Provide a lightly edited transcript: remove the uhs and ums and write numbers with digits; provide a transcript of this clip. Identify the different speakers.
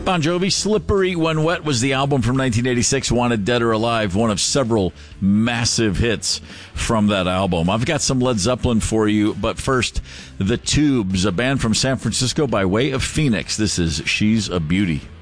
Speaker 1: Bon Jovi, Slippery When Wet was the album from 1986, Wanted Dead or Alive, one of several massive hits from that album. I've got some Led Zeppelin for you, but first, The Tubes, a band from San Francisco by way of Phoenix. This is She's a Beauty.